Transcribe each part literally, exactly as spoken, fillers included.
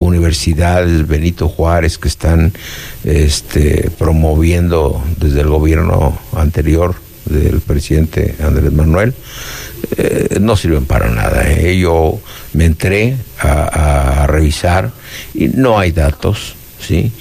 universidades Benito Juárez que están este, promoviendo desde el gobierno anterior del presidente Andrés Manuel, eh, no sirven para nada. ¿eh? Yo me entré a, a revisar y no hay datos, ¿sí?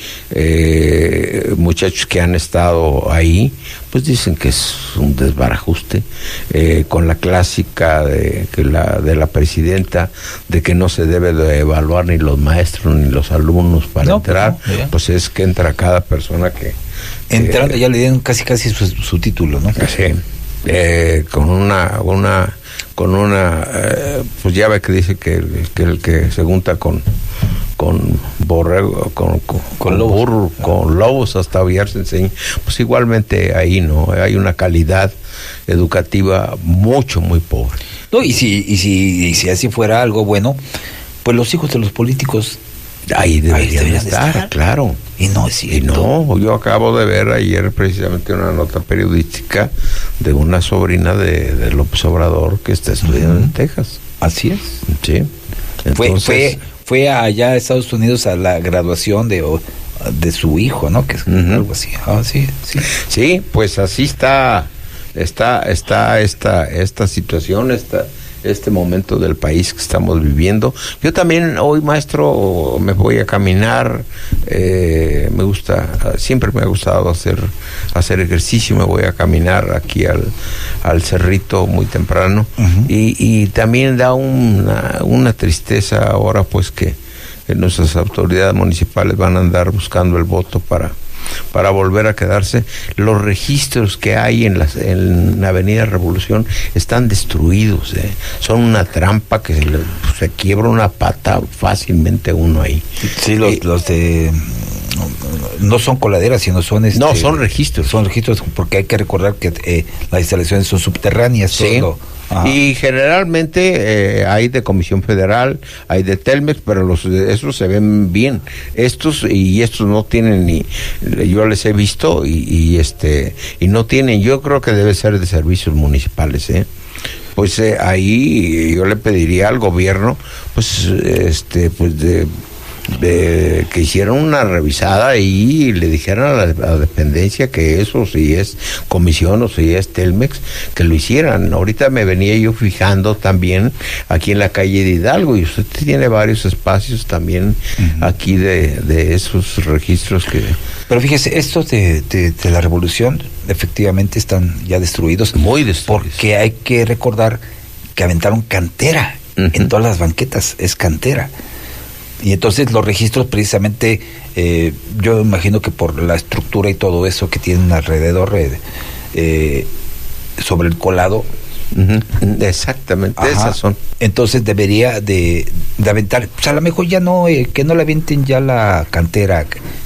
Eh, muchachos que han estado ahí, pues dicen que es un desbarajuste, eh, con la clásica de, que la, de la presidenta, de que no se debe de evaluar ni los maestros ni los alumnos para no, entrar, no, pues es que entra cada persona que... Entrando eh, ya le dieron casi casi su, su título, ¿no? Sí, eh, con una... una con una... Eh, pues ya ve que dice que, que el que se junta con... con borrego, con, con, con, lobos. Burro, con lobos hasta aullar se enseña, pues igualmente ahí no, hay una calidad educativa mucho, muy pobre. No, y si, y si, y si así fuera algo bueno, pues los hijos de los políticos ahí deberían, ahí deberían estar, estar, claro. Y no es cierto. Y no, yo acabo de ver ayer precisamente una nota periodística de una sobrina de, de López Obrador que está estudiando uh-huh. en Texas. Así es. Sí. Entonces, fue, fue fue allá a Estados Unidos a la graduación de, de su hijo, ¿no? Que es uh-huh. algo así. Ah, sí, sí. Sí, pues así está, está, está esta, esta situación, esta, este momento del país que estamos viviendo. Yo también hoy, maestro, me voy a caminar. Eh, me gusta, siempre me ha gustado hacer, hacer ejercicio. Me voy a caminar aquí al, al cerrito muy temprano. Uh-huh. y, y también da una, una tristeza ahora, pues que, que nuestras autoridades municipales van a andar buscando el voto para para volver a quedarse. Los registros que hay en, las, en la Avenida Revolución están destruidos, ¿eh? Son una trampa que se, le, se quiebra una pata fácilmente uno ahí. Sí, los, eh, los de... no son coladeras, sino son... Este, no, son registros. Son registros, porque hay que recordar que eh, las instalaciones son subterráneas. Sí. Todo. Y generalmente eh, hay de Comisión Federal, hay de Telmex, pero los esos se ven bien. Estos y estos no tienen ni, yo les he visto y, y este y no tienen. Yo creo que debe ser de servicios municipales, ¿eh? Pues eh, ahí yo le pediría al gobierno, pues este, pues de De, que hicieran una revisada y le dijeran a la, a la dependencia que eso si es comisión o si es Telmex, que lo hicieran. Ahorita me venía yo fijando también aquí en la calle de Hidalgo y usted tiene varios espacios también uh-huh. aquí de, de esos registros que... Pero fíjese, estos de, de, de la Revolución efectivamente están ya destruidos. Muy destruidos. Porque hay que recordar que aventaron cantera uh-huh. en todas las banquetas, es cantera. Y entonces los registros precisamente, eh, yo imagino que por la estructura y todo eso que tienen alrededor eh, eh, sobre el colado. Uh-huh. Exactamente, ajá. Esas son. Entonces debería de, de aventar, pues a lo mejor ya no, eh, que no le avienten ya la cantera,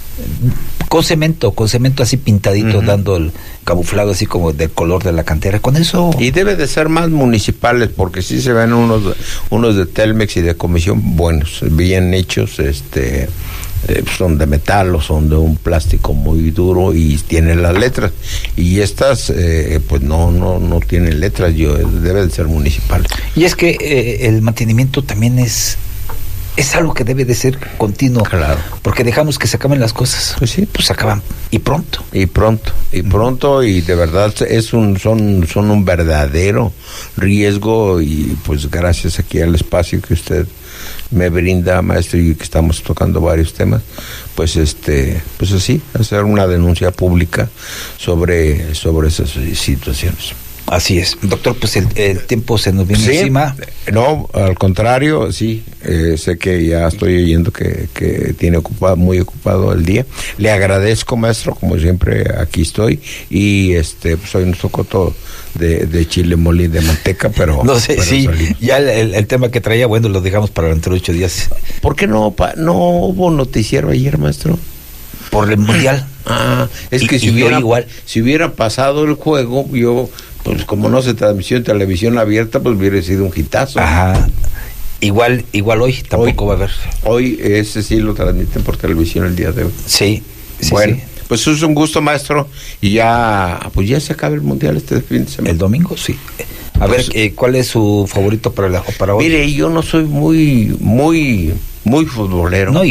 con cemento, con cemento así pintadito, uh-huh. dando el camuflado así como del color de la cantera, con eso. Y debe de ser más municipales, porque sí se ven unos unos de Telmex y de Comisión buenos, bien hechos, este eh, son de metal o son de un plástico muy duro y tienen las letras, y estas eh, pues no no no tienen letras, yo debe de ser municipales. Y es que eh, el mantenimiento también es es algo que debe de ser continuo, claro, porque dejamos que se acaben las cosas, pues sí, pues se acaban y pronto y pronto y pronto y de verdad es un son son un verdadero riesgo. Y pues gracias aquí al espacio que usted me brinda, maestro, y que estamos tocando varios temas, pues este pues así hacer una denuncia pública sobre sobre esas situaciones. Así es, doctor, pues el, el tiempo se nos viene sí, encima. No, al contrario, sí, eh, sé que ya estoy oyendo que, que tiene ocupado, muy ocupado el día. Le agradezco, maestro, como siempre aquí estoy, y este pues hoy nos tocó todo de, de chile molido de manteca, pero... No sé, pero sí, salí. Ya el, el tema que traía, bueno, lo dejamos para dentro de ocho días. ¿Por qué no, pa, no hubo noticiero ayer, maestro? Por el Mundial. Ah, es que y, si y hubiera igual si hubiera pasado el juego, yo... pues como no se transmitió en televisión abierta, pues hubiera sido un hitazo. Ajá. Igual, igual hoy tampoco hoy, va a haber. Hoy ese sí lo transmiten por televisión el día de hoy. Sí, sí, bueno, sí. Pues es un gusto, maestro, y ya, pues ya se acaba el mundial este fin de semana. El domingo, sí. A pues, ver, eh, ¿cuál es su favorito para la para hoy? Mire, yo no soy muy, muy, muy futbolero. No,